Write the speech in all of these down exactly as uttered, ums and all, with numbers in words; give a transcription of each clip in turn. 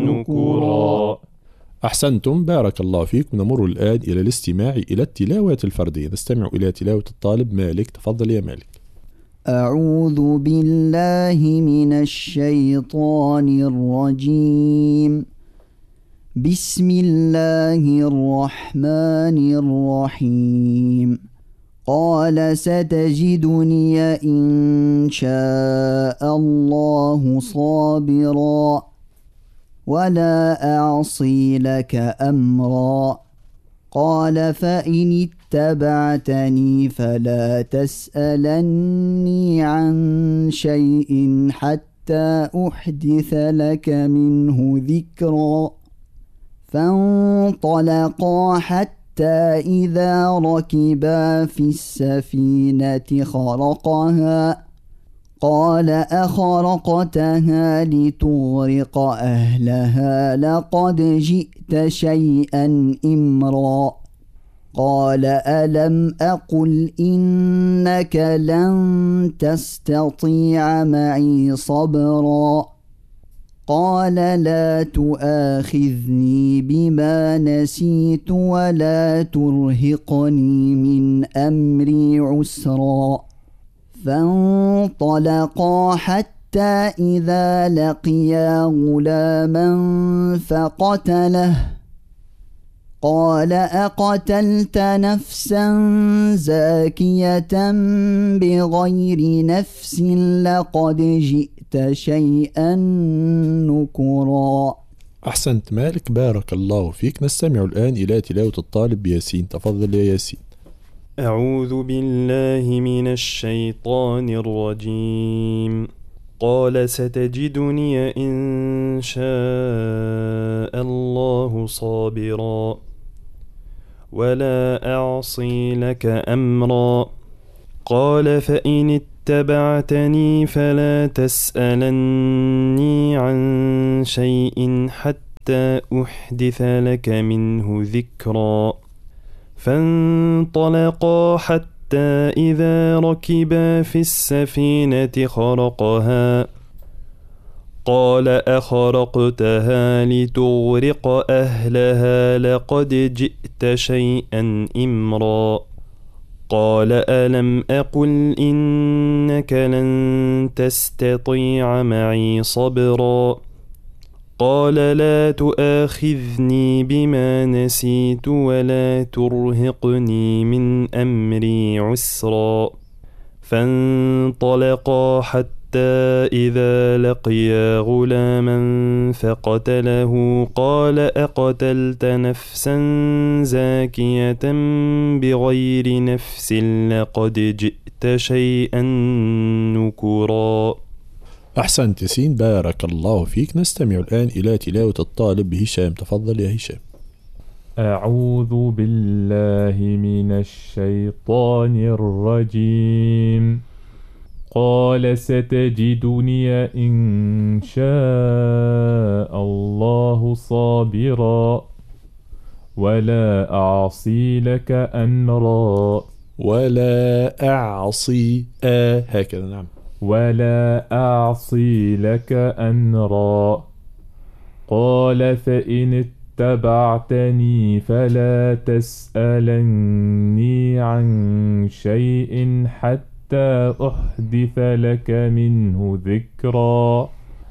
نكرا. أحسنتم، بارك الله فيكم. نمر الآن إلى الاستماع إلى التلاوة الفردية. نستمع إلى تلاوة الطالب مالك. تفضل يا مالك. أعوذ بالله من الشيطان الرجيم. بسم الله الرحمن الرحيم. قال ستجدني إن شاء الله صابرا ولا أعصي لك أمرا. قال فإن اتبعتني فلا تسألني عن شيء حتى أحدث لك منه ذكرا. فانطلقا حتى إذا ركبا في السفينة خرقها قال أخرقتها لتغرق أهلها لقد جئت شيئا إمرا. قال ألم أقل إنك لن تستطيع معي صبرا. قال لا تؤاخذني بما نسيت ولا ترهقني من أمري عسرا. فانطلقا حتى إذا لقيا غلاما فقتله. قال أقتلت نفسا زاكية بغير نفس لقد جئت شيئا نكرا. أحسنت مالك، بارك الله فيك. نستمع الآن إلى تلاوة الطالب ياسين. تفضل يا ياسين. أعوذ بالله من الشيطان الرجيم. قال ستجدني إن شاء الله صابرا ولا أعصي لك أمرا. قال فإن اتبعتني فلا تسألني عن شيء حتى أحدث لك منه ذكرا. فانطلقا حتى إذا ركبا في السفينة خرقها قال أخرقتها لتغرق أهلها لقد جئت شيئا إمرا. قال ألم أقل إنك لن تستطيع معي صبرا. قال لا تؤاخذني بما نسيت ولا ترهقني من أمري عسرا. فانطلقا حتى إذا لقيا غلاما فقتله. قال أقتلت نفسا زاكية بغير نفس لقد جئت شيئا نكرا. أحسنت ياسين، بارك الله فيك. نستمع الآن إلى تلاوة الطالب هشام. تفضل يا هشام. أعوذ بالله من الشيطان الرجيم. قال ستجدني إن شاء الله صابرا ولا أعصي لك أمرا. ولا أعصي آه هكذا. نعم. ولا أعصي لك أمرا. قال فإن اتبعتني فلا تسألني عن شيء حتى أحدث لك منه ذكرا.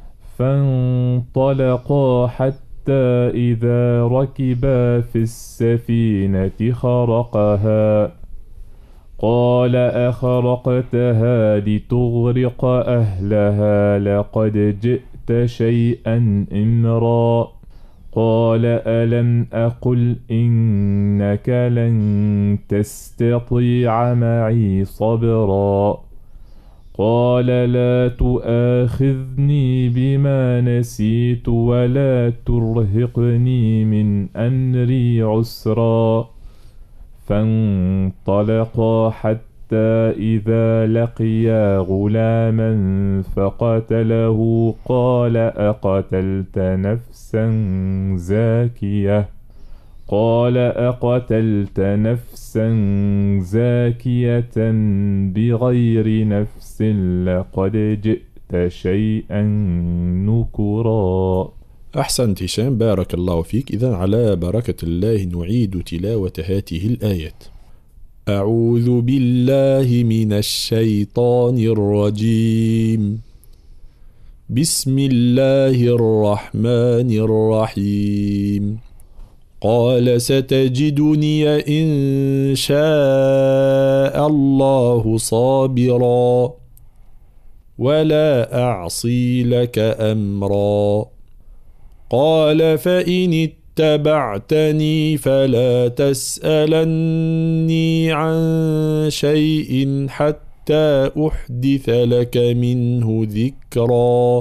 فانطلقا حتى إذا ركبا في السفينة خرقها قال أخرقتها لتغرق أهلها لقد جئت شيئا إمرا. قال ألم أقل إنك لن تستطيع معي صبرا. قال لا تؤاخذني بما نسيت ولا ترهقني من أمري عسرا. فانطلقا حتى إذا لقيا غلاما فقتله. قال أقتلت نفسا زاكية قال أقتلت نفسا زاكية بغير نفس لقد جئت شيئا نكرا. أحسنت هشام، بارك الله فيك. إذن على بركة الله نعيد تلاوة هذه الآيات. أعوذ بالله من الشيطان الرجيم. بسم الله الرحمن الرحيم. قال ستجدني إن شاء الله صابرا ولا أعصي لك أمرا. قال فإن اتبعتني فلا تسألني عن شيء حتى أحدث لك منه ذكرا.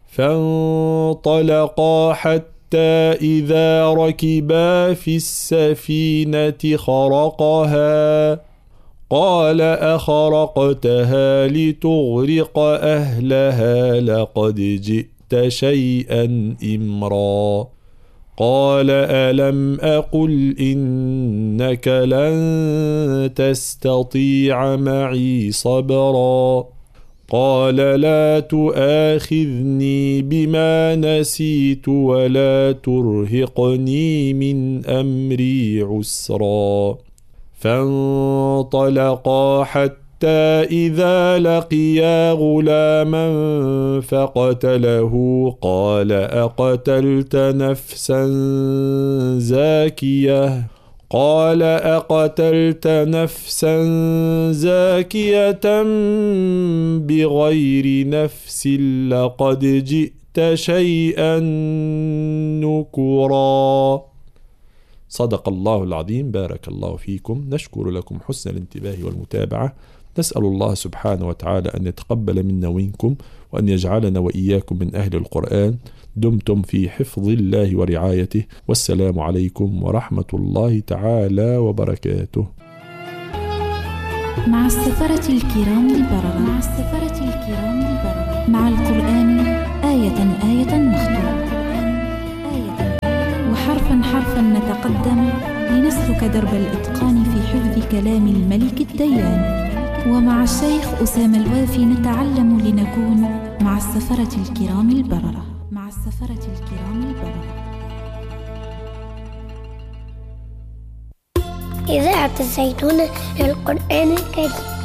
فانطلقا حتى إذا ركبا في السفينة خرقها قال أخرقتها لتغرق أهلها لقد جئت شيئا إمرا. قال ألم أقل إنك لن تستطيع معي صبرا. قال لا تؤاخذني بما نسيت ولا ترهقني من أمري عسرا. فانطلقا حتى إذا لقيا غلاما فقتله قال أقتلت نفسا زاكية قال أقتلت نفسا زاكية بغير نفس لقد جئت شيئا نكرا. صدق الله العظيم، بارك الله فيكم. نشكر لكم حسن الانتباه والمتابعة. نسأل الله سبحانه وتعالى أن يتقبل منا ومنكم وأن يجعلنا وإياكم من أهل القرآن. دمتم في حفظ الله ورعايته، والسلام عليكم ورحمة الله تعالى وبركاته. مع السفرة الكرام البررة مع السفرة الكرام البررة مع القرآن آية آية نخطو وحرفا حرفا نتقدم لنسلك درب الإتقان في حفظ كلام الملك الديان. ومع الشيخ أسامة الوافي نتعلم لنكون مع السفرة الكرام البررة مع السفرة الكرام البررة. إذاعة الزيتون للقرآن الكريم.